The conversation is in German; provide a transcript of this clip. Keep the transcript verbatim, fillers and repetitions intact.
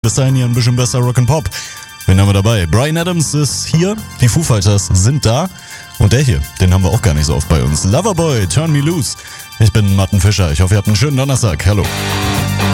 Bis dahin hier ein bisschen besser Rock'n'Pop. Wen haben wir dabei? Bryan Adams ist hier, die Foo Fighters sind da und der hier, den haben wir auch gar nicht so oft bei uns. Loverboy, Turn Me Loose. Ich bin Martin Fischer, ich hoffe ihr habt einen schönen Donnerstag. Hallo.